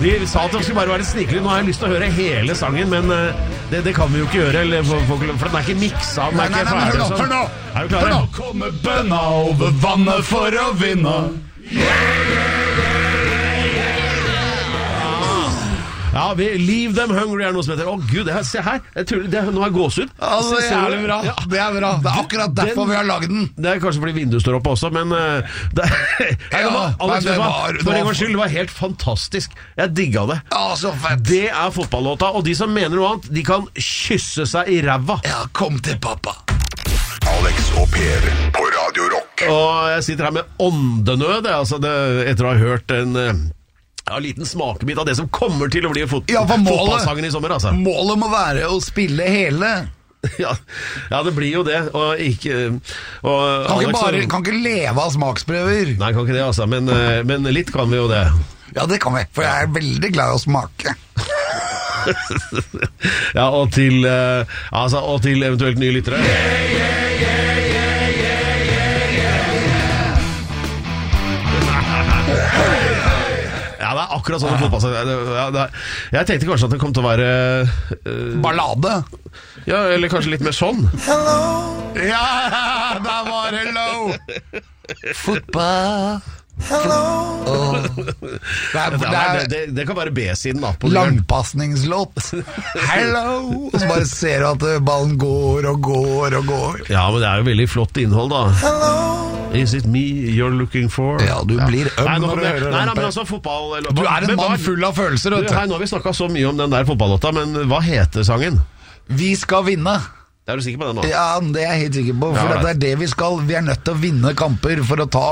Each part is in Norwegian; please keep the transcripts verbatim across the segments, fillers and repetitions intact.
Vi sa at det skulle bare være snikelig. Nå har jeg lyst til å høre hele sangen, men uh, det, det kan vi jo ikke gjøre, eller, for, for, for den er ikke miksa. Den er nei, ikke nei, nei, ferdig. hør nå, hør nå. Er du klare? Nå kommer bønna over vannet for å vinne. Ja, vi, Leave Them Hungry er noe som heter. Å Gud, det her, se her, jeg tror, det, nå har jeg gåsehud. Altså, det er jævlig bra. Ja. Det er bra. Det er akkurat derfor den, vi har laget den. Det er kanskje fordi vinduet står oppe også, men uh, det, nei, ja, var, Alex, det var, var, for en gangs skyld, det var helt fantastisk. Jeg digga det. Ja, så fett. Det er fotballåta, og de som mener noe annet, de kan kysse seg i ræva. Ja, kom til pappa. Alex og Per på Radio Rock. Og jeg sitter her med åndenød, altså det, etter å ha hørt en... Ja, en liten smakebit av det som kommer til å bli fot ja, fotballsangen i sommer, altså. Målet må være å spille hele. Ja, ja, det blir jo det. Og ikke og kan, Alex, ikke bare, kan ikke leve av smaksprøver. Nei, kan ikke det, altså. Men, men litt kan vi jo det. Ja, det kan vi, for jeg er veldig glad i å smake. Ja, og til, altså, og til eventuelt nye lyttere. Yeah, yeah, yeah, yeah, yeah, yeah, yeah. Ja, det er akkurat sånn fotball. Ja, jeg tenkte kanskje at det kom til å være uh, ballade. Ja, eller kanskje litt mer sånn. Hello. Ja, der var hello. Fotball. Hello. Oh. Det, er, det, er, det, det, det kan være B-siden da. Langpasningslåt. Hello. Og så bare ser du at ballen går og går og går. Ja, men det er jo veldig flott innhold da. Hello. Is it me you're looking for? Ja, du blir øm nei, når du hører nei, nei, men altså fotball... Du er en mann full av følelser, vet du. Hei, nå har vi snakket så mye om den der fotballåta, men hva heter sangen? Vi skal vinne. Er du sikker på den nå? Ja, det er jeg helt sikker på, for ja, det er det vi skal. Vi er nødt til å vinne kamper for å ta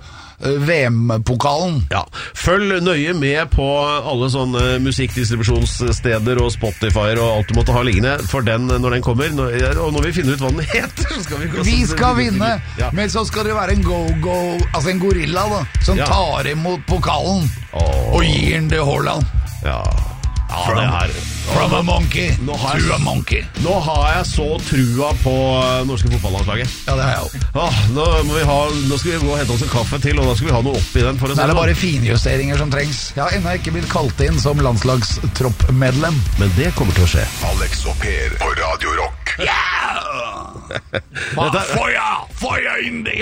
V M-pokalen. Ja, følg nøye med på alle sånne musikkdistribusjonssteder og Spotify og alt du måtte ha liggende for den når den kommer. Og når vi finner ut hva den heter, så skal vi... Vi skal vinne, ja. Men så skal det være en go-go, altså en gorilla da, som ja. tar imot pokalen oh. og gir den til Haaland. Ja. Ja, from, det her. From a monkey nå har, to a monkey. Nå har jeg så trua på norske fotballandslaget. Ja, det har jeg også. Ah, nå, må vi ha, nå skal vi gå og hente oss en kaffe til, og da skal vi ha noe opp i den. For å det er bare finjusteringer som trengs. Jeg har ennå ikke blitt kalt inn som landslagstroppmedlem. Men det kommer til å skje. Alex og Per på Radio Rock. Yeah! Føya! Føya inn i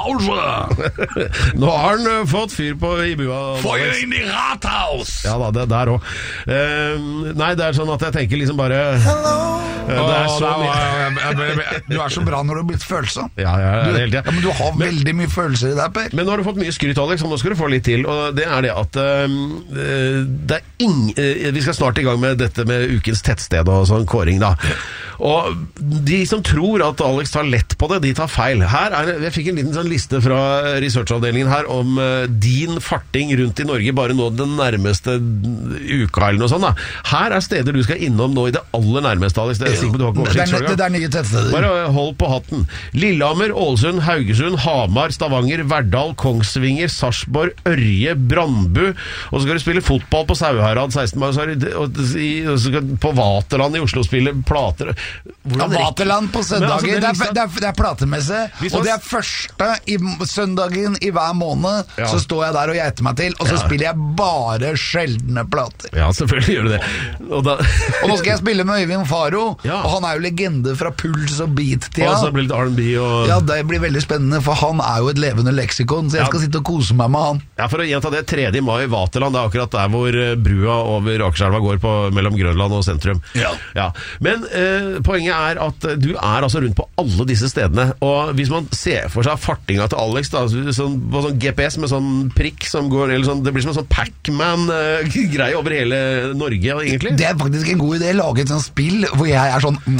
hauset! Nå har han fått fyr på i bua. Føya inn i rathaus! Ja da, det er der også. Uh, nei, det er sånn at jeg tenker liksom bare Hello! Uh, det er så mye. Du er så bra når du har blitt følsom. Ja, ja, du, det hele tiden. Ja, men du har men, veldig mye følelser i deg, Per. Men nå har du fått mye skryt, Alex, og nå skal du få litt til. Og det er det at uh, det er ing, uh, vi skal snart i gang med dette med ukens tettsted og sånn kåring da. Og de som tror at Alex tar lett på det, de tar feil. Her er, jeg fikk en liten sånn liste fra researchavdelingen her om uh, din farting rundt i Norge bare nå den nærmeste uka eller noe sånt da. Her er steder du skal innom nå i det aller nærmeste, Alex. Det er, sikkert, du har ikke det, er, det er nye tettsteder. Bare hold på hatten. Lillehammer, Ålesund, Haugesund, Hamar, Stavanger, Verdal, Kongsvinger, Sarpsborg, Ørje, Brandbu, og så skal du spille fotball på Sauherad seksten mai, og så skal du på Vaterland i Oslo spille plater. Ja, Vaterland på søndagen, altså, det, er, det, er, det er platemesse, og det er første i søndagen i hver måned, ja. Så står jeg der og gjeiter meg til, og så ja. Spiller jeg bare sjeldne plater. Ja, selvfølgelig gjør du det. Og, da... og nå skal jeg spille med Øyvind Faro, ja. Og han er jo legende fra Puls og Beat-tida. Og så blir det R and B og... Ja, det blir veldig spennende, for han er jo et levende leksikon, så jeg ja. Skal sitte og kose meg med han. Ja, for å gjenta det, tredje mai i Vaterland, det er akkurat der hvor brua over Akerselva går på, mellom Grønland og sentrum. Ja. Ja. Men eh, poenget er at du er altså rundt på alle disse stedene, og hvis man ser for seg fartinga til Alex da, sånn, på sånn G P S med sånn prikk som går, eller sånn, det blir som en sånn Pac-Man-greie over hele Norge, egentlig. Det er faktisk en god idé, lage et sånt spill hvor jeg er sånn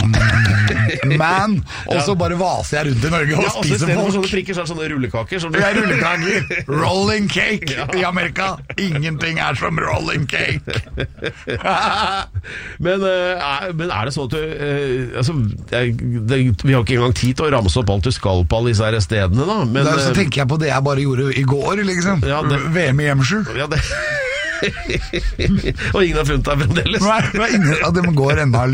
man, og så bare vaser jeg rundt i Norge og ja, spiser folk. Sånne prikker, så er det sånne rullekaker. Sånn. Ja, rullekaker. Rolling cake ja. I Amerika. Ingenting er som rolling cake. men, uh, men er det sånn at du uh, altså, jeg, det, vi har ikke engang tid til å ramse opp alt du skal på alle disse her stedene da, men, da så tenker jeg på det jeg bare gjorde i går liksom, ja, det, V M i Hjemsju ja, det og ingen har funnet deg fremdeles. Nei, ingen, ja, det går enda